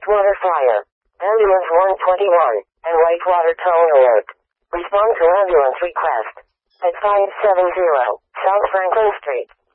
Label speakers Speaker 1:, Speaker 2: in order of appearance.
Speaker 1: Whitewater Fire. Ambulance 121 and Whitewater Towing Alert. Respond to ambulance request at 570 South Franklin Street.